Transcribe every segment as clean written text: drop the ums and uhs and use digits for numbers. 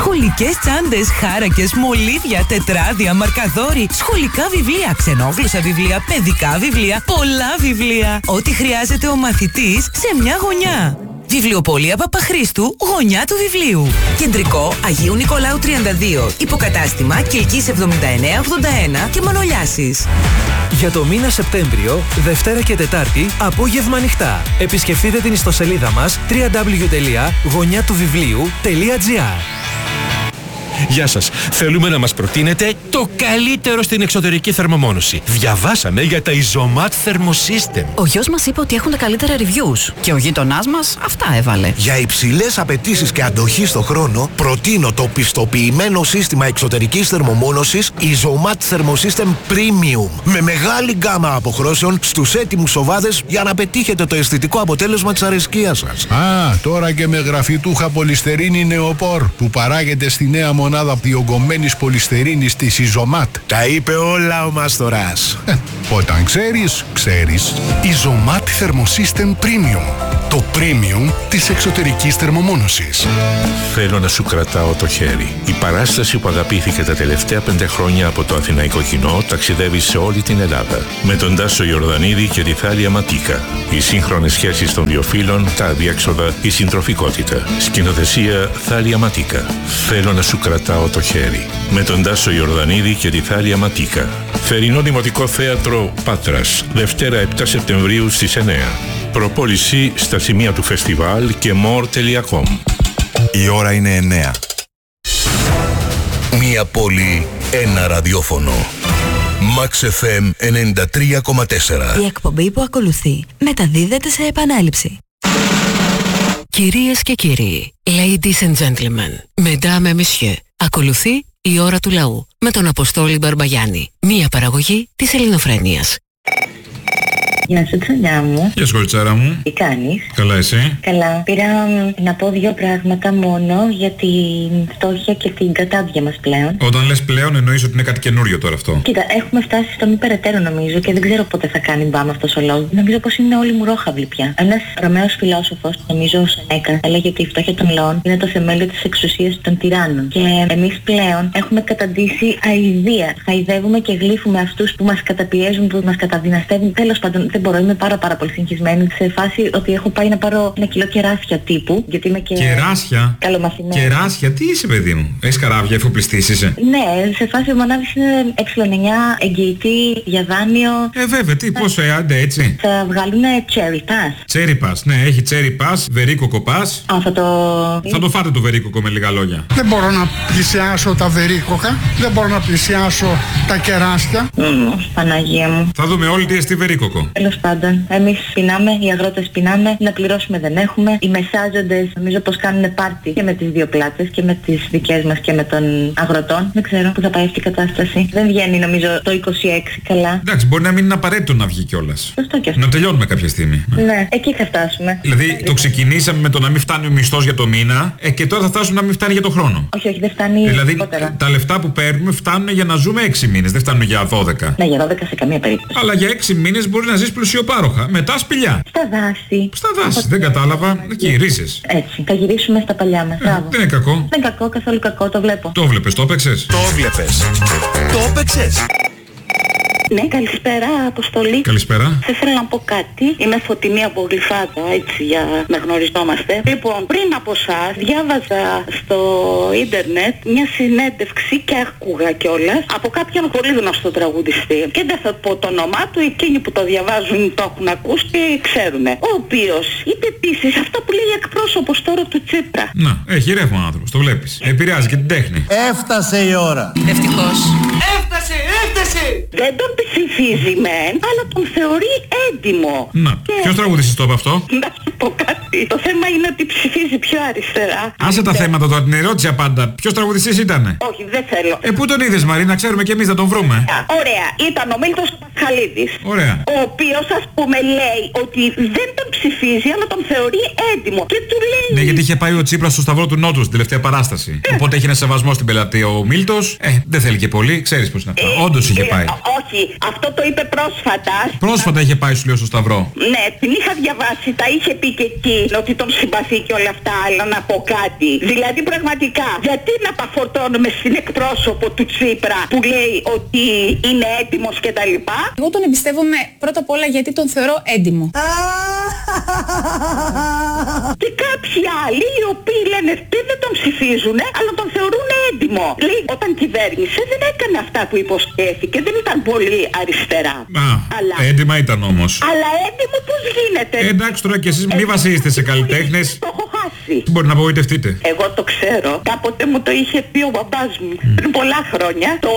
σχολικές τσάντες, χάρακες, μολύβια, τετράδια, μαρκαδόροι, σχολικά βιβλία, ξενόγλωσσα βιβλία, παιδικά βιβλία, πολλά βιβλία. Ό,τι χρειάζεται ο μαθητής σε μια γωνιά. Βιβλιοπωλεία Παπαχρήστου, γωνιά του βιβλίου. Κεντρικό Αγίου Νικολάου 32. Υποκατάστημα Κιλκής 7981 και Μανολιάσης. Για το μήνα Σεπτέμβριο, Δευτέρα και Τετάρτη, απόγευμα ανοιχτά. Επισκεφτείτε την ιστοσελίδα μας www.γωνιάτουβιβλίου.gr. Γεια σας. Θέλουμε να μας προτείνετε το καλύτερο στην εξωτερική θερμομόνωση. Διαβάσαμε για τα Isomat Thermosystem. Ο γιος μας είπε ότι έχουν τα καλύτερα reviews και ο γείτονάς μας αυτά έβαλε. Για υψηλές απαιτήσεις και αντοχή στο χρόνο, προτείνω το πιστοποιημένο σύστημα εξωτερικής θερμομόνωσης Isomat Thermosystem Premium. Με μεγάλη γκάμα αποχρώσεων στους έτοιμους οβάδες για να πετύχετε το αισθητικό αποτέλεσμα της αρεσκίας σας. Α, τώρα και με γραφιτούχα πολυστερίνη νεοπόρ που παράγεται στη νέα μονάδα διογκωμένης πολυστερίνης της Isomat. Τα είπε όλα ο Μάστορας. Όταν ξέρεις, ξέρεις. Isomat Thermosystem Premium. Το premium της εξωτερικής θερμομόνωσης. Θέλω να σου κρατάω το χέρι. Η παράσταση που αγαπήθηκε τα τελευταία 5 χρόνια από το αθηναϊκό κοινό ταξιδεύει σε όλη την Ελλάδα. Με τον Τάσο Ιορδανίδη και τη Θάλια Ματίκα. Οι σύγχρονες σχέσεις των δύο φύλων, τα αδιέξοδα, η συντροφικότητα. Σκηνοθεσία Θάλια Ματίκα. Θέλω να σου κρατάω το χέρι. Με τον Τάσο Ιορδανίδη και τη Θάλια Ματίκα. Θερινό Δημοτικό Θέατρο Πάτρας. Δευτέρα 7 Σεπτεμβρίου στις 9. Προπόληση στα σημεία του φεστιβάλ και more.com. Η ώρα είναι 9. Μία πόλη, ένα ραδιόφωνο. Max FM 93,4. Η εκπομπή που ακολουθεί μεταδίδεται σε επανάληψη. Κυρίες και κύριοι, ladies and gentlemen, mesdames et messieurs, ακολουθεί η ώρα του λαού με τον Αποστόλη Μπαρμπαγιάννη, μία παραγωγή της Ελληνοφρένειας. Γεια σου, τσαλιά μου. Γεια σου, κοριτσάρα μου. Τι κάνεις? Καλά, εσύ? Καλά. Πήρα να πω 2 πράγματα μόνο για την φτώχεια και την κατάδια μας πλέον. Όταν λες πλέον, εννοείς ότι είναι κάτι καινούριο τώρα αυτό? Κοίτα, έχουμε φτάσει στο μη περαιτέρω νομίζω και δεν ξέρω πότε θα κάνει μπάμ αυτός ο λόγος. Νομίζω πως είναι όλοι μουρόχαυλοι πια. Ένας Ρωμαίος φιλόσοφος, νομίζω ο Σενέκα, έλεγε ότι η φτώχεια των λαών είναι το θεμέλιο της εξουσίας των τυράννων. Και εμείς πλέον έχουμε καταντήσει αηδία. Χαϊδεύουμε και γλύφουμε αυτούς που μας καταπιέζουν, που μας καταδυναστεύουν. Τέλος πάντων, δεν μπορώ, είμαι πάρα πολύ συγχυσμένη σε φάση ότι έχω πάει να πάρω 1 κιλό κεράσια τύπου, γιατί είμαι και... Κεράσια? Καλομαθημένη. Κεράσια, τι είσαι παιδί μου? Έχεις καράβια, εφοπλιστής είσαι? Ναι, σε φάση ο μονάδης είναι ε9, εγγυητή, για δάνειο. Βέβαια, τι, πόσο άντε έτσι? Θα βγάλουνε cherry pass. Cherry pass, ναι, έχει cherry pass, βερίκοκο pass. Θα το φάτε το βερίκοκο με λίγα λόγια. Δεν μπορώ να πλησιάσω τα βερίκοκα, δεν μπορώ να πλησιάσω τα κεράσια. Παναγία μου. Θα δούμε όλοι τι εστί βερίκοκο. Τέλος πάντων, εμείς πεινάμε, οι αγρότες πεινάμε, να πληρώσουμε δεν έχουμε. Οι μεσάζοντες νομίζω πως κάνουν πάρτι και με τις δύο πλάτες και με τις δικές μας και με των αγροτών. Δεν ξέρω που θα πάει αυτή η κατάσταση. Δεν βγαίνει νομίζω το 26 καλά. Εντάξει, μπορεί να μην είναι απαραίτητο να βγει κιόλας. Σωστό κι αυτό. Να τελειώνουμε κάποια στιγμή. Ναι, εκεί θα φτάσουμε. Δηλαδή το ξεκινήσαμε με το να μην φτάνει ο μισθός για το μήνα και τώρα θα φτάσουμε να μην φτάνει για το χρόνο. Όχι, δεν φτάνει. Δηλαδή τα λεφτά που παίρνουμε φτάνουν για να ζούμε 6 μήνες, δεν φτάνουν για 12. Ναι, για 12 σε καμία περίπτωση. Αλλά για 6 μήνες μπορεί να ζεις πλουσιοπάροχα. Μετά σπηλιά. Στα δάση. Στα δάση, δεν κατάλαβα. Εκεί, ρίζες. Έτσι. Θα γυρίσουμε στα παλιά μας. Δεν είναι κακό. Δεν είναι κακό, καθόλου κακό, το βλέπω. Το βλέπεις, το έπαιξες? Το βλέπεις. Το έπαιξες. Ναι, καλησπέρα, Αποστολή. Καλησπέρα. Θα ήθελα να πω κάτι. Είμαι Φωτεινή από Γλυφάδα, έτσι για να γνωριζόμαστε. Λοιπόν, πριν από εσάς, διάβαζα στο ίντερνετ μια συνέντευξη και ακούγα κιόλας από κάποιον πολύ γνωστό τραγουδιστή. Και δεν θα πω το όνομά του, εκείνοι που το διαβάζουν το έχουν ακούσει και ξέρουν. Ο οποίος είπε επίσης αυτά που λέει εκπρόσωπος τώρα του Τσίπρα. Να, έχει ρεύμα ο άνθρωπος, το βλέπεις. Επηρεάζει και την τέχνη. Έφτασε η ώρα. Ευτυχώς. Έφτασε! Δεν τον ψηφίζει μεν, αλλά τον θεωρεί έντιμο. Να, ποιος τραγουδιστής το είπε αυτό? Να σου πω κάτι. Το θέμα είναι ότι ψηφίζει πιο αριστερά. Άσε τα θέματα τώρα, την ερώτηση απάντα. Ποιος τραγουδιστής ήτανε? Όχι, δεν θέλω. Πού τον είδες, Μαρίνα, ξέρουμε κι εμείς να τον βρούμε. Ωραία, ήταν ο Μίλτος Πασχαλίδης. Ωραία. Ο οποίος, ας πούμε, λέει ότι δεν τον ψηφίζει, αλλά τον θεωρεί έντιμο. Και του λέει. Ναι, γιατί είχε πάει ο Τσίπρας στο Σταυρό του Νότου στην τελευταία παράσταση. Οπότε έχει ένα σεβασμό στην πελατεία ο Μίλτος. Δεν θέλει και πολύ, ξέρεις πώς είναι αυτά. Όντως είχε πάει. Όχι, Όχι, αυτό το είπε πρόσφατα. Πρόσφατα είχε πάει, σου λέω, στο Σταυρό. Ναι, την είχα διαβάσει, τα είχε πει και εκεί, ότι τον συμπαθεί και όλα αυτά, αλλά να πω κάτι. Δηλαδή πραγματικά, γιατί να παφορτώνουμε στην εκπρόσωπο του Τσίπρα που λέει ότι είναι έτοιμος κτλ. Εγώ τον εμπιστεύομαι πρώτα απ' όλα γιατί τον θεωρώ έντιμο. Και κάποιοι άλλοι οι οποίοι λένε δεν τον ψηφίζουν, αλλά τον θεωρούν έντιμο. Λέει, όταν κυβέρνησε δεν έκανε αυτά που υποσχέθηκε, δεν ήταν πολύ αριστερά. Αλλά έντιμα ήταν όμως. Αλλά έντιμο πώς γίνεται? Εντάξει τώρα κι εσείς μη βασίζεστε σε καλλιτέχνες. Το έχω χάσει. Μπορεί να απογοητευτείτε. Εγώ το ξέρω. Κάποτε μου το είχε πει ο μπαμπάς μου. Πριν πολλά χρόνια, το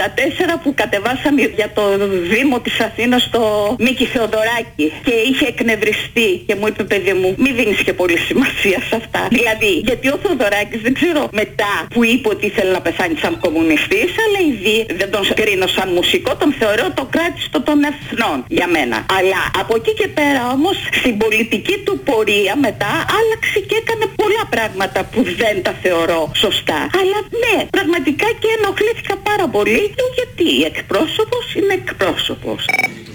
84 που κατεβάσαμε για το Δήμο της Αθήνας στο Μίκη Θεοδωράκη και είχε εκνευριστεί και μου είπε, παιδί μου, μη δίνεις και πολύ σημασία σε αυτά. Δηλαδή, γιατί ο Θεοδωράκης δεν ξέρω μετά που είπε ότι ήθελε να πεθάνει σαν κομμουνιστής, αλλά ήδη δεν τον κρίνω σαν μουσικό, τον θεωρώ το κράτιστο των εθνών για μένα. Αλλά από εκεί και πέρα όμως στην πολιτική του πορεία μετά άλλαξε και έκανε πολλά πράγματα που δεν τα θεωρώ σωστά. Αλλά ναι, πραγματικά και ενοχλήθηκα πάρα πολύ γιατί εκπρόσωπος είναι εκπρόσωπος.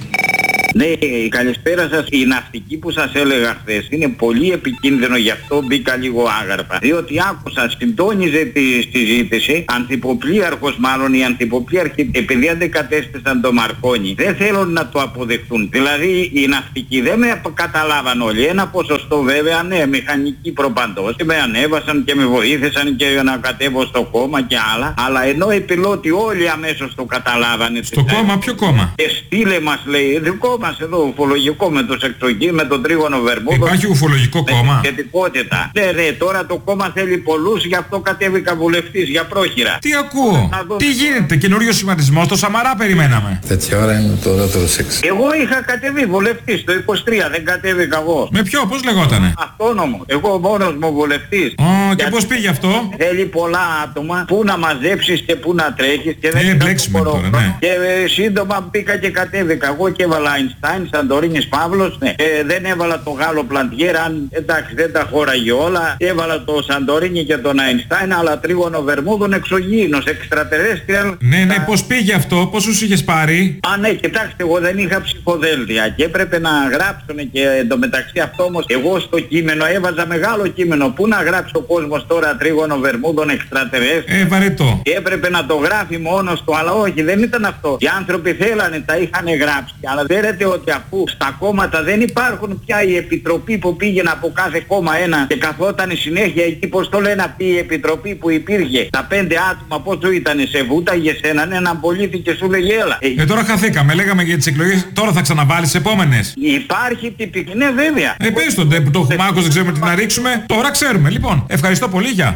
Ναι, καλησπέρα σας. Η ναυτική που σας έλεγα χθες είναι πολύ επικίνδυνο, γι' αυτό μπήκα λίγο άγαρπα. Διότι άκουσα, συντόνιζε τη συζήτηση, ανθυποπλοίαρχος μάλλον, οι ανθυποπλοίαρχοι, επειδή αντεκατέστησαν το Μαρκόνι, δεν θέλουν να το αποδεχτούν. Δηλαδή οι ναυτικοί δεν με καταλάβαν όλοι. Ένα ποσοστό βέβαια, ναι, μηχανικοί προπαντός, και με ανέβασαν και με βοήθησαν και να κατέβω στο κόμμα και άλλα. Αλλά ενώ οι πιλότοι όλοι αμέσως το καταλάβανε. Στο κόμμα, ποιο κόμμα? Στείλε μας, λέει, δικό μας εδώ ουφολογικό με τους εξωγείς, με τον τρίγωνο Βερμούδο. Υπάρχει ουφολογικό κόμμα? Σχετικότητα. Ναι, τώρα το κόμμα θέλει πολλούς, γι' αυτό κατέβηκα βουλευτής για πρόχειρα. Τι ακούω? Τι γίνεται? Καινούριο σχηματισμός, το Σαμαρά περιμέναμε. Τέτοια ώρα είναι το δεύτερο σεξ. Εγώ είχα κατεβεί βουλευτής το 23, δεν κατέβηκα εγώ. Με ποιο, πώς λεγότανε? Αυτόνομο. Εγώ μόνος μου βουλευτής. Και πώς πήγε αυτό? Θέλει πολλά άτομα, πού να μαζέψεις και πού να τρέχεις και δεν μπλέξιμο τώρα, ναι. Και σύντομα μπήκα και κατέβηκα. Εγώ και έβαλα Αϊνστάιν, Σαντορίνης Παύλος, ναι. Δεν έβαλα το Γάλλο Πλαντιέρα, εντάξει δεν τα χώραγε όλα. Έβαλα το Σαντορίνη και τον Αϊνστάιν, αλλά τρίγωνο Βερμούδων εξωγήινος, extraterrestrial. Ναι, πώς πήγε αυτό, πόσους είχες πάρει? Ναι, κοιτάξτε, εγώ δεν είχα ψηφοδέλτια και έπρεπε να γράψουν και εντωμεταξύ αυτό όμως, εγώ στο κείμενο έβαζα μεγάλο κείμενο. Πού να γράψει ο κόσμος τώρα τρίγωνο Βερμούδων extraterrestrial? Βαρετό. Και έπρεπε να το γράφει μόνος του, αλλά όχι, δεν ήταν αυτό. Οι άνθρωποι θέλανε, τα είχαν γράψει. Αλλά ξέρετε ότι αφού στα κόμματα δεν υπάρχουν πια η επιτροπή που πήγαινε από κάθε κόμμα ένα και καθόταν συνέχεια εκεί, πως το λένε αυτή η επιτροπή που υπήρχε, τα 5 άτομα πόσο ήτανε, σε βούταγε έναν πολίτη και σου λέγε έλα. Τώρα χαθήκαμε, λέγαμε για τις εκλογές, τώρα θα ξαναβάλεις επόμενες. Υπάρχει τυπική, ναι βέβαια. Πες τον που το έχουμε άκουσει, δεν ξέρουμε τι να ρίξουμε, τώρα ξέρουμε. Λοιπόν, ευχαριστώ πολύ, γεια.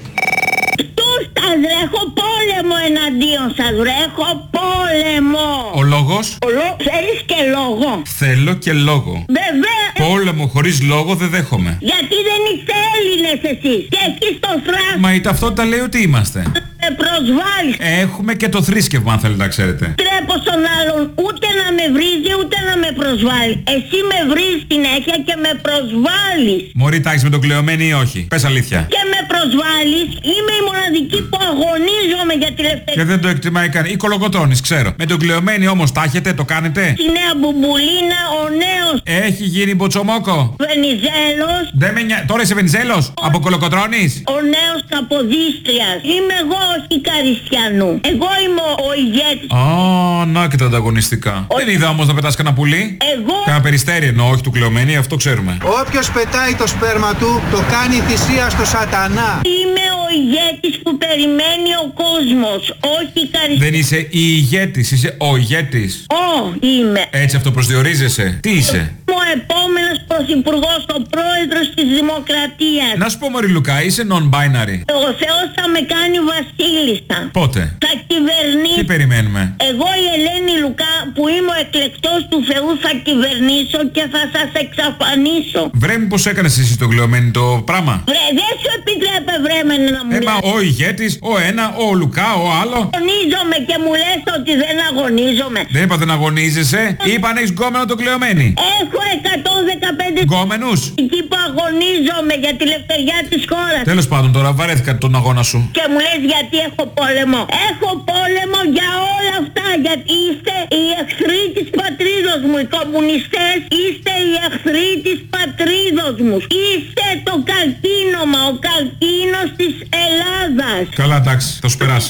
Σας βρέχω πόλεμο εναντίον σας, βρέχω πόλεμο. Ο λόγος? Θέλεις και λόγο? Θέλω και λόγο. Βέβαια. Πόλεμο χωρίς λόγο δεν δέχομαι. Γιατί δεν είστε Έλληνες εσείς και εκεί στο θράσο. Μα η ταυτότητα λέει ότι είμαστε. Με προσβάλλεις. Έχουμε και το θρήσκευμα αν θέλετε να ξέρετε. Τρέπω στον άλλον ούτε να με βρίζει ούτε να με προσβάλλει. Εσύ με βρίζεις συνέχεια και με προσβάλλεις. Μωρή, τα έχεις με τον Κλεωμένη ή όχι? Πες αλήθεια. Και με προσβάλλεις. Είμαι η μοναδική που αγωνίζομαι για τη ελευθερία. Και δεν το εκτιμάει κανείς. Ή Κολοκοτρώνης, ξέρω. Με τον Κλεωμένη όμως τα έχετε, το κάνετε? Η νέα Μπουμπουλίνα, ο νέος. Έχει γίνει μποτσομόκο. Βενιζέλος. Τώρα είσαι Βενιζέλος? Από Κολοκοτρώνης? Ο νέος Καποδίστριας. Είμαι εγώ, όχι Καριστιανού. Εγώ είμαι ο ηγέτης. Να και τα ανταγωνιστικά. Δεν είδα όμως να πετάς κανένα πουλί. Κανένα περιστέρι εννοώ, όχι του Κλεωμένη, αυτό ξέρουμε. Όποιος πετάει το σπέρμα του, το κάνει θυσία στο σατανά. Είμαι ο ηγέτης που περιμένει ο κόσμος, όχι Καριστιανού. Δεν είσαι η ηγέτης, είσαι ο ηγέτης. Είμαι. Έτσι αυτοπροσδιορίζεσαι. Τι είσαι? Ο επόμενος πρωθυπουργός, ο πρόεδρος της Δημοκρατίας. Να σου πω Μωρή Λουκά, είσαι non-binary. Ο Θεός θα με κάνει βασίλισσα. Πότε? Θα κυβερνήσω. Τι περιμένουμε? Εγώ η Ελένη Λουκά που είμαι ο εκλεκτός του Θεού θα κυβερνήσω και θα σας εξαφανίσω. Βρε, μήπως έκανες εσύ το Κλεωμένη το πράγμα? Βρε, δεν σου επιτρέπε βρέμενε να μου λες. Μα ο ηγέτης, ο ένα, ο Λουκά, ο άλλο. Αγωνίζομαι και μου λες ότι δεν αγωνίζομαι. Δεν είπα δεν αγωνίζεσαι. Είπα αν έχεις γκόμενο το κλεωμένη. Έχω 115 γκόμενους. Εκεί που αγωνίζομαι για τη λευτεριά της χώρας. Τέλος πάντων τώρα βαρέθηκα τον αγώνα σου. Και μου λες γιατί έχω πόλεμο. Έχω πόλεμο για όλα αυτά. Γιατί είστε οι εχθροί της πατρίδος μου. Οι κομμουνιστές είστε οι εχθροί της πατρίδος μου. Είστε το καρκίνωμα, ο καρκίνος της Ελλάδας. Καλά εντάξει, θα σου περάσει.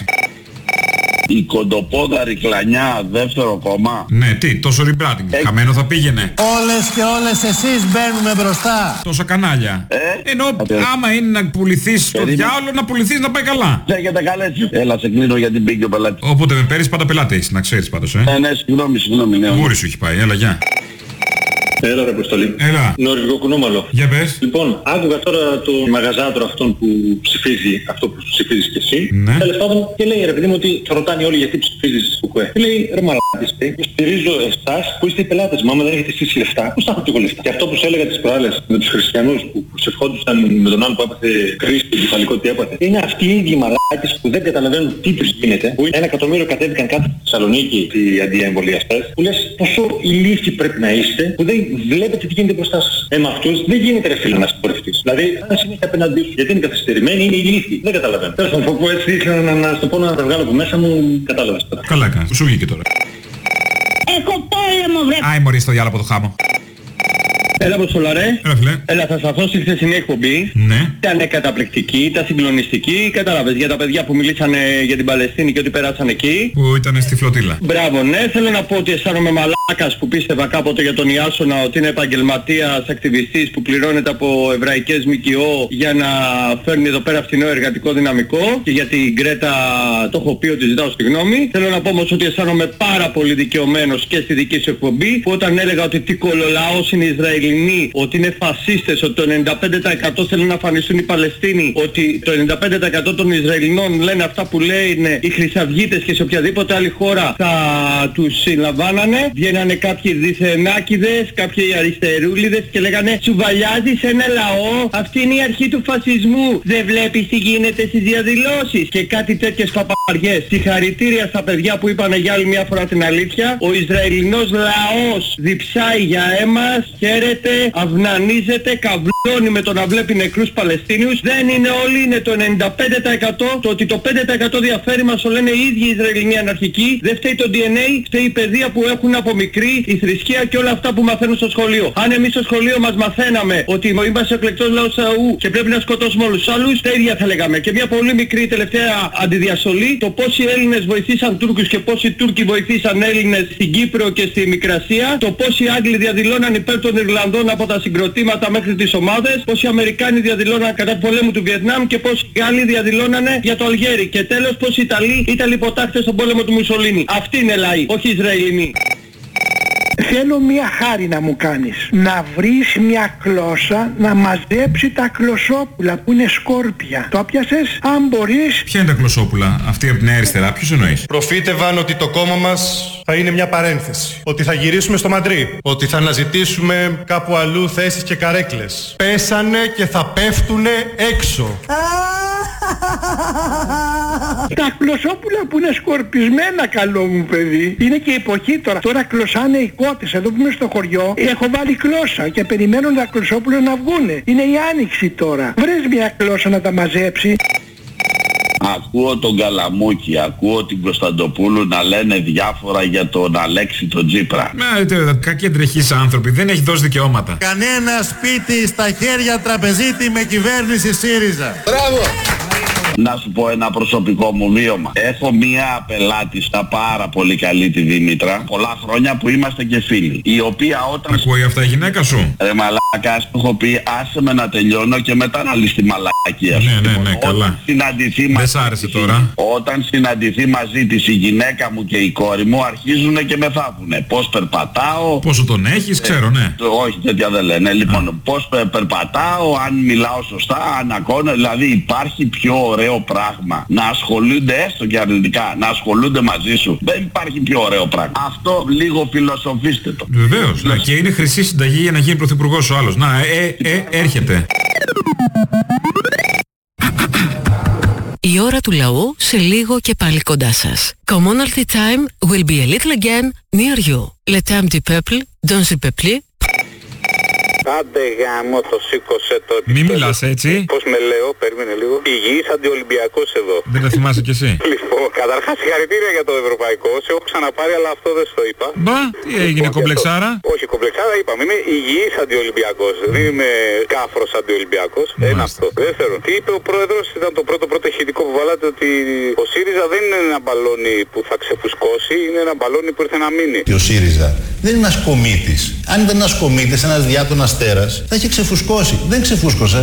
Η κοντοπόδαρη κλανιά δεύτερο κόμμα. Ναι, τι, τόσο rebranding. Χαμένο θα πήγαινε. Όλες και όλες εσείς μπαίνουμε μπροστά. Τόσα κανάλια. Ενώ άμα είναι να πουληθείς στο διάολο, να πουληθείς να πάει καλά. Λέγεται καλέτσι. Έλα σε κλείνω γιατί μπήκε ο πελάτης. Όποτε με παίρνεις πάντα πελάτη έχεις, να ξέρεις πάντως, Ναι, συγγνώμη. Ναι. Μούρι σου έχει πάει, έλα γεια. Έλα ρε Αποστολή. Έλα. Νορβηγό κουνούμαλο. Για πες. Λοιπόν, άκουγα τώρα το μαγαζάτρο αυτόν που ψηφίζει αυτό που ψηφίζεις και εσύ. Ναι. Τέλος πάντων και λέει ρε παιδί μου ότι θα ρωτάνε όλοι γιατί ψηφίζεις κουκουέ. Και λέει ρε μαλάκες, στηρίζω εσάς που είστε οι πελάτες μου. Άμα δεν έχετε εσείς λεφτά, πώς θα έχω και εγώ λεφτά. Και αυτό που σου έλεγα τις προάλλες με τους χριστιανούς που ψευχόντουσαν με τον άλλο που έπαθε κρίση του κεφαλικό τι έπαθε. Είναι αυτοί οι ίδιοι μαλάκες που δεν καταλαβαίνουν τι τους γίνεται. Που 1 εκατομμύριο κατέβηκαν κάτω στη Θεσσαλονίκη οι αντιεμβολιαστές. Που λες πόσο ηλίθιοι πρέπει να είστε που δεν βλέπετε τι γίνεται μπροστά σας. Με αυτούς δεν γίνεται ρε φίλε να συμπορευτείς. Δηλαδή αν συνέχεια απέναντί σου γιατί είναι καθυστερημένοι είναι ηλίθιοι. Δεν καταλαβαίνω. Τέλος να πω έτσι ήθελα να στο πω να τα βγάλω από μέσα μου, κατάλαβες τώρα. Καλά έκανα. Σου βγήκε τώρα. Έχω πόλεμο βρε. Άι μωρί στο διάλογο από το χάμο. Έλα Αποστολαρέ. Έλα φίλε. Έλα θα σταθώ στη χθεσινή εκπομπή. Ναι. Ήταν καταπληκτική, ήταν συγκλονιστική. Κατάλαβες για τα παιδιά που μιλήσανε για την Παλαιστίνη και ότι περάσαν εκεί. Που ήταν στη φλωτήλα. Μπράβο, ναι. Θέλω να πω ότι αισθάνομαι μαλάκας που πίστευα κάποτε για τον Ιάσονα ότι είναι επαγγελματίας, ακτιβιστής που πληρώνεται από εβραϊκές ΜΚΟ για να φέρνει εδώ πέρα φθηνό εργατικό δυναμικό. Και για την Γκρέτα το έχω πει ότι ζητάω συγγνώμη. Θέλω να πω όμως ότι αισθάνομαι πάρα πολύ δικαιωμένος και στη δική σου εκπομπή που όταν έλεγα ότι τι κολολαός είναι Ισραηλινοί, ότι είναι φασίστες, ότι το 95% θέλουν να αφανιστούν οι Παλαιστίνοι, ότι το 95% των Ισραηλινών λένε αυτά που λένε οι χρυσαυγίτες και σε οποιαδήποτε άλλη χώρα θα τους συλλαμβάνανε. Βγαίνανε κάποιοι διθενάκηδες, κάποιοι αριστερούλιδες και λέγανε «Σουβαλιάζεις ένα λαό, αυτή είναι η αρχή του φασισμού, δεν βλέπεις τι γίνεται στις διαδηλώσεις» και κάτι τέτοιες παπαριές. Συγχαρητήρια στα παιδιά που είπανε για άλλη μια φορά την αλήθεια. Ο Ισραηλινός λαός διψάει για έμας, χαίρεται, αυνανίζεται, καβλώνει με το να βλέπει νεκρούς Παλαιστίνιους. Δεν είναι όλοι, είναι το 95%. Το ότι το 5% διαφέρει μας το λένε οι ίδιοι Ισραηλινοί αναρχικοί. Δεν φταίει το DNA, φταίει η παιδεία που έχουν από μικρή, η θρησκεία και όλα αυτά που μαθαίνουν στο σχολείο. Αν εμείς στο σχολείο μας μαθαίναμε ότι είμαστε εκλεκτός λαός και πρέπει να σκοτώσουμε όλους τους άλλους, τα ίδια θα λέγαμε. Και μια πολύ μικρή τελευταία αντιδιασολή, το πόσοι Έλληνες βοηθήσαν Τούρκους και πόσοι Τούρκοι βοηθήσαν Έλληνες στην Κύπρο και στη Μικρασία, το πόσοι Άγγλοι διαδηλώναν υπέρ των Ιρλανδών από τα συγκροτήματα μέχρι τις ομάδες, πόσοι Αμερικάνοι διαδηλώναν κατά του πολέμου του Βιετνάμ και πόσοι Γάλλοι διαδηλώνανε για το Αλγέρι. Και τέλος πόσοι Ιταλοί ήταν υποτάχτες στον πόλεμο του Μουσολίνη. Αυτοί είναι λαοί, όχι Ισραηλινοί. Θέλω μια χάρη να μου κάνεις. Να βρεις μια κλώσσα να μαζέψει τα κλωσόπουλα που είναι σκόρπια. Το πιάσες αν μπορείς. Ποια είναι τα κλωσόπουλα, αυτή από την αριστερά, ποιος εννοείς? Προφήτευαν ότι το κόμμα μας θα είναι μια παρένθεση. Ότι θα γυρίσουμε στο Μαντρί. Ότι θα αναζητήσουμε κάπου αλλού θέσεις και καρέκλες. Πέσανε και θα πέφτουνε έξω. Τα κλωσόπουλα που είναι σκορπισμένα, καλό μου παιδί. Είναι και εποχή τώρα. Τώρα κλωσάνε οι κότες. Εδώ που είμαι στο χωριό έχω βάλει κλώσσα και περιμένουν τα κλωσόπουλα να βγούνε. Είναι η άνοιξη τώρα. Βρες μια κλώσσα να τα μαζέψει. Ακούω τον Καλαμούκη, ακούω την Κωνσταντοπούλου να λένε διάφορα για τον Αλέξη τον Τσίπρα. Κακοί εντρεχείς άνθρωποι, δεν έχει δώσει δικαιώματα. Κανένα σπίτι στα χέρια τραπεζίτη με κυβέρνηση ΣΥΡΙΖΑ. Μπράβο! Να σου πω ένα προσωπικό μου βίωμα. Έχω μία πελάτη στα πάρα πολύ καλή τη Δήμητρα, πολλά χρόνια που είμαστε και φίλοι. Η οποία όταν... Ακούει αυτά η γυναίκα σου? Ρε μαλάκα, σου έχω πει άσε με να τελειώνω και μετά να λύσει τη μαλακία σου. Ναι, καλά. Δεν σ' άρεσε τώρα. Όταν συναντηθεί μαζί της η γυναίκα μου και η κόρη μου αρχίζουνε και με θάβουνε. Πώς περπατάω. Πόσο τον έχεις, ξέρω, ναι. Όχι, τέτοια δεν λένε. Λοιπόν, πώς περπατάω, αν μιλάω σωστά, αν ακώνω. Δηλαδή υπάρχει πιο ωραίο πράγμα να ασχολούνται έστω και αρνητικά, να ασχολούνται μαζί σου. Δεν υπάρχει πιο ωραίο πράγμα. Αυτό λίγο φιλοσοφήστε το. Βεβαίως, ναι, και είναι χρυσή συνταγή για να γίνει πρωθυπουργός ο άλλος. Να, έρχεται. Η ώρα του λαού σε λίγο και πάλι κοντά σας. Commonalty time will be a little again near you. Le temps du peuple, dans le peuple. Άντε γάμο, το σήκωσε το. Μη μιλάς έτσι. Πώς με λέω, περίμενε λίγο. Υγιής αντιολυμπιακός εδώ. Δεν το θυμάσαι κι εσύ. Λοιπόν, καταρχάς συγχαρητήρια για το ευρωπαϊκό. Σε έχω ξαναπάρει, αλλά αυτό δεν στο είπα. Μπα, τι έγινε, κομπλεξάρα. Όχι, κομπλεξάρα είπαμε. Είμαι υγιής αντιολυμπιακός. Δεν είμαι κάφρος αντιολυμπιακός. Ένα αυτό. Δεύτερον, τι είπε ο πρόεδρος, ήταν το πρώτο ηχητικό που βάλατε, ότι ο ΣΥΡΙΖΑ δεν είναι ένα μπαλόνι που θα ξεφουσκώσει, είναι ένα μπαλόνι που ήρθε να μείνει. Και ο ΣΥΡΙΖΑ δεν είναι ένας κομίτης. Αν ήταν ένας κομίτης, ένας διάκονας τέρας, θα είχε ξεφουσκώσει. Δεν ξεφούσκωσε.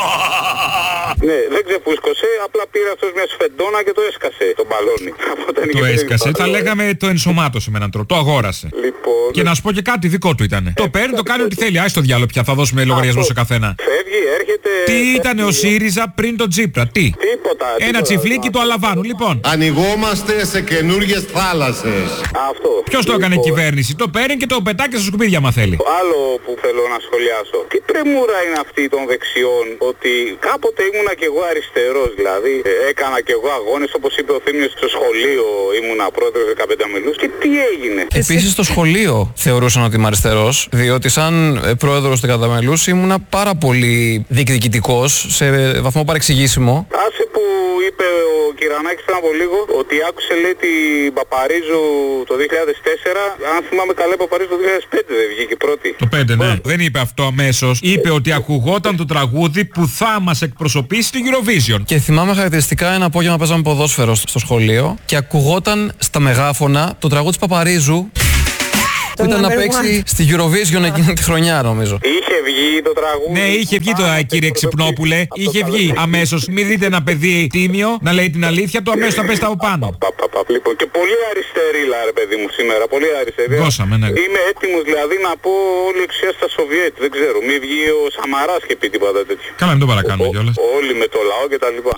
Ναι, δεν ξεφούσκωσε, απλά πήρε αυτός μια σφεντόνα και το έσκασε το μπαλόνι. Το έσκασε, θα λέγαμε το ενσωμάτωσε με έναν τρόπο, το αγόρασε. Λοιπόν, και να σου πω και κάτι, δικό του ήταν. Το παίρνει, το κάνει ό,τι θέλει. Άι στο διάλογο πια, θα δώσουμε λογαριασμό σε καθένα. Φεύγει, έρχεται. Τι ήταν ο ΣΥΡΙΖΑ πριν τον Τζίπρα, τι. Τίποτα. Ένα τσιφλίκι του Αλαβάνου, λοιπόν. Ανοιγόμαστε σε καινούργιες θάλασσες. Αυτό. Ποιος το έκανε κυβέρνηση, το παίρνει και το πετάει στα σκουπίδια, μα θέλει. Άλλο που θέλω να σχολιάσω. Τι πρεμούρα είναι αυτή των δεξιών, ότι κάποτε ήμουνα κι εγώ αριστερός, δηλαδή έκανα κι εγώ αγώνες, όπως είπε ο Θήμιος, στο σχολείο ήμουνα πρόεδρος 15 μελούς, και τι έγινε. Επίσης στο σχολείο θεωρούσαν ότι είμαι αριστερός, διότι σαν πρόεδρος 15 μελούς ήμουνα πάρα πολύ διεκδικητικός, σε βαθμό παρεξηγήσιμο. Άσε που είπε ο Κυρανάκης πριν από λίγο, ότι άκουσε, λέει, την Παπαρίζου το 2004, αν θυμάμαι καλά, η Παπαρίζου το 2005 δεν βγήκε πρώτη. Το 5, ναι. Δεν είπε αυτό αμέσως. Είπε ότι ακουγόταν το τραγούδι που θα μας εκπροσωπήσει στην Eurovision. Και θυμάμαι χαρακτηριστικά ένα απόγευμα παίζαμε ποδόσφαιρο στο σχολείο και ακουγόταν στα μεγάφωνα το τραγούδι της Παπαρίζου που ήταν να παίξει στη Eurovision εκείνη τη χρονιά, νομίζω. Είχε βγει το τραγούδι. Ναι, είχε βγει το κύριε Ξυπνόπουλε. Είχε βγει αμέσως. Μην δείτε ένα παιδί τίμιο να λέει την αλήθεια του, αμέσως θα πέσει από πάνω. Λοιπόν, και πολύ αριστερίλα, ρε παιδί μου, σήμερα. Πολύ αριστερή. Δώσαμε, ναι. Είμαι έτοιμος δηλαδή να πω όλη η εξουσία στα Σοβιέτ. Δεν ξέρω. Μη βγει ο Σαμαράς και πει τίποτα τέτοιο. Καλά, μην το παρακάνουμε κιόλας. Όλοι με το λαό και τα λοιπά.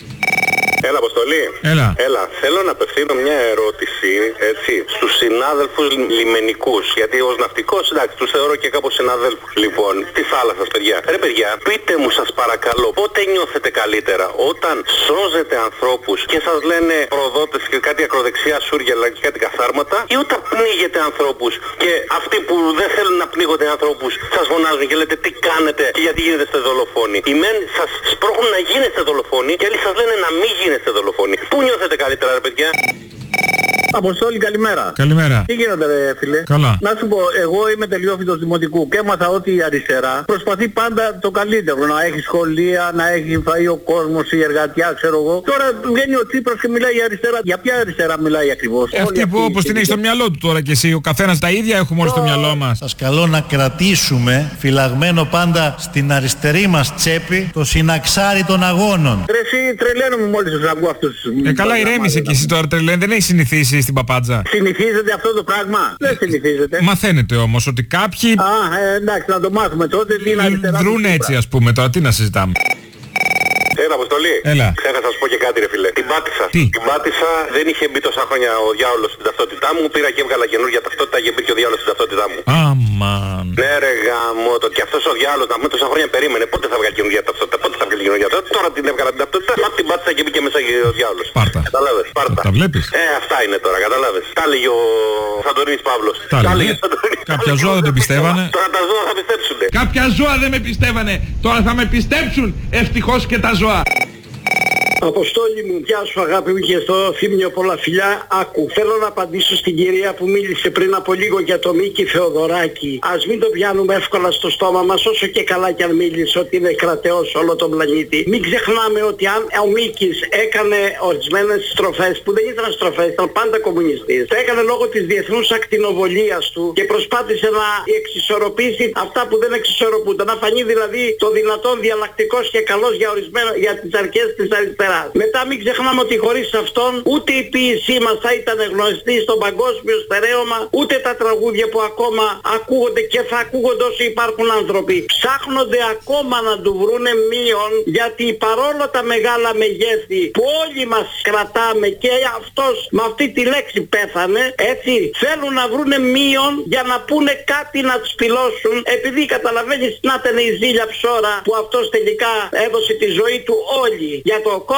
Έλα, Αποστολή. Έλα. Θέλω να απευθύνω μια ερώτηση, έτσι, στους συνάδελφους λιμενικούς. Γιατί ως ναυτικός, εντάξει, τους θεωρώ και κάπως συναδέλφους. Λοιπόν, τη θάλασσας, παιδιά. Ρε παιδιά, πείτε μου σας παρακαλώ, πότε νιώθετε καλύτερα? Όταν σώζετε ανθρώπους και σας λένε προδότες και κάτι ακροδεξιά σούργελα και κάτι καθάρματα, ή όταν πνίγετε ανθρώπους και αυτοί που δεν θέλουν να πνίγονται ανθρώπους σας φωνάζουν και λέτε τι κάνετε και γιατί γίνετε δολοφόνοι? Οι μεν σας σπρώχνουν να γίνεστε δολοφόνοι και άλλοι σας λένε να μην γίνεστε δολοφόνοι. Πού νιώθετε καλύτερα, ρε παιδιά? Αποστόλη, καλημέρα. Καλημέρα. Τι γίνεται, ρε φίλε? Καλά. Να σου πω, εγώ είμαι τελειόφοιτος δημοτικού και έμαθα ότι η αριστερά προσπαθεί πάντα το καλύτερο. Να έχει σχολεία, να έχει φαΐ ο κόσμος, η εργατιά, ξέρω εγώ. Τώρα βγαίνει ο Τσίπρας και μιλάει η αριστερά. Για ποια αριστερά μιλάει ακριβώς? Αυτή που όπως την έχει στο μυαλό του τώρα κι εσύ. Ο καθένας τα ίδια έχουμε όλοι στο μυαλό μας. Σας καλώ να κρατήσουμε φυλαγμένο πάντα στην αριστερή μας τσέπη το συναξάρι των αγώνων. Ρε εσύ, τρελαίνομαι μόλις σας ακούω αυτούς. Καλά, ηρέμησε κι εσύ τώρα, τρελαίνε. Δεν έχει συνηθίσει στην παπάντζα. Συνηθίζεται αυτό το πράγμα? Δεν συνηθίζεται. Μαθαίνετε όμως ότι κάποιοι. Εντάξει, να το μάθουμε τότε. Τι είναι αριστερά. Δρούν έτσι, ας πούμε, τώρα τι να συζητάμε. Έλα, Αποστολή. Έλα. Ξέχασα να σου πω και κάτι, ρε φίλε. Την πάτησα. Τι? Την πάτησα, δεν είχε μπει τόσα χρόνια ο διάολος στην ταυτότητά μου. Πήρα και έβγαλα καινούργια ταυτότητα και μπήκε ο διάολος στην ταυτότητά μου. Αμάν. Ναι, ρε γαμώτο. Και αυτός ο διάολος να πούμε τόσα χρόνια περίμενε. Πότε θα βγάλει καινούργια ταυτότητα? Πότε θα βγάλει καινούργια ταυτότητα? Τώρα την έβγαλα την ταυτότητα. Μα την πάτησα και μπήκε μέσα και ο διάολος. Πάρτα. Καταλάβες. Πάρτα. Τα βλέπεις. Αυτά είναι τώρα, καταλάβες. Τα έλεγε ο Σαντορίνης Παύλος. Τα έλεγε. Κάποια ζώα δεν το πιστεύανε. Τώρα τα ζώα θα πιστέψουνε. Κάποια ζώα δεν με πιστεύανε. Τώρα θα με πιστέψουν. Ευτυχώς και τα ζώα. Αποστόλη μου, γεια σου αγάπη μου και στο Θήμιο, πολλά φιλιά. Άκου, θέλω να απαντήσω στην κυρία που μίλησε πριν από λίγο για το Μίκη Θεοδωράκη. Ας μην το πιάνουμε εύκολα στο στόμα μας, όσο και καλά κι αν μίλησε ότι είναι κρατεός όλο τον πλανήτη. Μην ξεχνάμε ότι αν ο Μίκης έκανε ορισμένες στροφές που δεν ήταν στροφές, ήταν πάντα κομμουνιστής. Το έκανε λόγω της διεθνούς ακτινοβολίας του και προσπάθησε να εξισορροπήσει αυτά που δεν εξισορροπούνται. Να φανεί δηλαδή το δυνατόν διαλλακτικός και καλός για τις αρχές της αριστεράς. Μετά μην ξεχνάμε ότι χωρίς αυτόν ούτε η ποίησή μας θα ήταν γνωστή στο παγκόσμιο στερέωμα, ούτε τα τραγούδια που ακόμα ακούγονται και θα ακούγονται όσο υπάρχουν άνθρωποι. Ψάχνονται ακόμα να του βρούνε μείον, γιατί παρόλο τα μεγάλα μεγέθη που όλοι μας κρατάμε και αυτός με αυτή τη λέξη πέθανε, έτσι, θέλουν να βρούνε μείον για να πούνε κάτι να τους πυλώσουν, επειδή καταλαβαίνεις να ήταν η ζήλια ψώρα που αυτός τελικά έδωσε τη ζωή του όλη για το κόμμα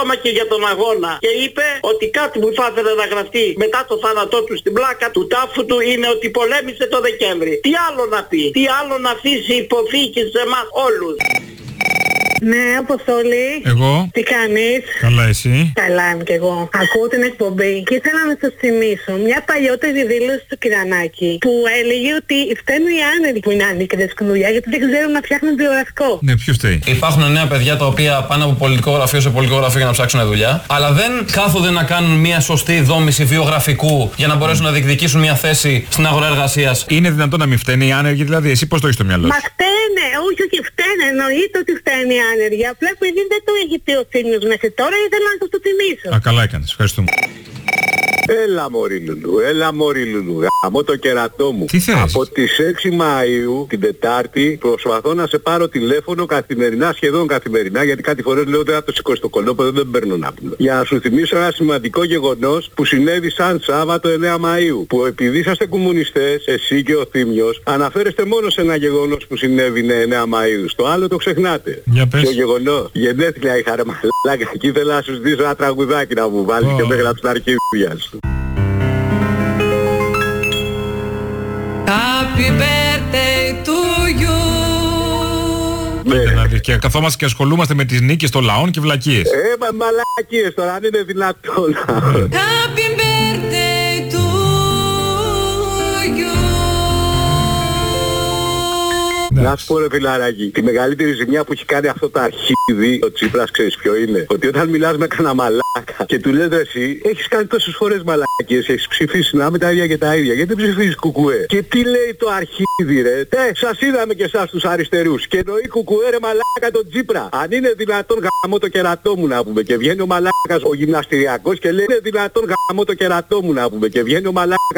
ακόμα και για τον αγώνα. Και είπε ότι κάτι που θα ήθελε να γραφτεί μετά το θάνατό του στην πλάκα του τάφου του είναι ότι πολέμησε το Δεκέμβρη. Τι άλλο να πει, τι άλλο να αφήσει υποθήκη σε εμάς όλους. Ναι, Αποστόλη. Εγώ. Τι κάνεις? Καλά, εσύ? Καλά είμαι κι εγώ. Ακούω την εκπομπή και ήθελα να σας θυμίσω μια παλιότερη δήλωση του Κυρανάκη που έλεγε ότι φταίνουν οι άνεργοι που είναι άνεργοι και δουλειά γιατί δεν ξέρουν να φτιάχνουν βιογραφικό. Ναι, ποιος φταίει? Υπάρχουν νέα παιδιά τα οποία πάνε από πολιτικό γραφείο σε πολιτικό γραφείο για να ψάξουν δουλειά, αλλά δεν κάθονται να κάνουν μια σωστή δόμηση βιογραφικού για να μπορέσουν να διεκδικήσουν μια θέση στην αγορά εργασίας. Είναι δυνατόν να μην φταίνει οι άνεργοι, δηλαδή? Εσύ πώς το έχεις στο μυαλό σου? Μα φταίνε, όχι φταίνε, εννοείται ότι φταίνε οι άνεργοι. Απλά επειδή δεν το έχει πει ο Θήμιος μέχρι τώρα, ήθελα να το θυμίσω. Α, καλά έκανες. Ευχαριστούμε. Έλα μωρή Λουλού, γαμώ το κερατό μου. Τι θες? Από τις 6 Μαΐου, την Τετάρτη, προσπαθώ να σε πάρω τηλέφωνο καθημερινά, σχεδόν καθημερινά, γιατί κάτι φορές λέω δεν θα το σηκώσει το κολόπεδο, δεν παίρνω να πούμε. Για να σου θυμίσω ένα σημαντικό γεγονός που συνέβη σαν Σάββατο 9 Μαΐου. Που επειδή είσαστε κομμουνιστές, εσύ και ο Θήμιος, αναφέρεστε μόνο σε ένα γεγονός που συνέβη 9 Μαΐου. Στο άλλο το ξεχνάτε. Για πες. Ποιο γεγονός? Γενέθλια είχα ρε μαλάκα, και ήθελα να σου ζητήσω ένα τραγουδάκι να μου βάλεις και με έγραψε τα αρχίδια σου. Happy birthday to you. Δηλαδή, και καθόμαστε και ασχολούμαστε με τις νίκες των λαών και βλακίες. Μαλακίες τώρα, αν είναι δυνατόν. Happy birthday to you. Να σου πω ρε φιλαράκι, τη μεγαλύτερη ζημιά που έχει κάνει αυτό το αρχίδι, ο Τσίπρας, ξέρεις ποιο είναι? Ότι όταν μιλάς με κανένα μαλάκα και του λες εσύ, έχεις κάνει τόσες φορές μαλάκες, έχεις ψηφίσει να με τα ίδια και τα ίδια, γιατί δεν ψηφίζεις κουκουέ? Και τι λέει το αρχίδι ρε? Σας είδαμε και εσάς τους αριστερούς και εννοεί κουκουέ ρε μαλάκα τον Τσίπρα. Αν είναι δυνατόν γαμώ το κερατό μου να πούμε, και βγαίνει ο μαλάκας ο γυμναστηριακός και λέει είναι δυνατόν γαμώ το κερατό μου να πούμε, και βγαίνει ο μαλάκας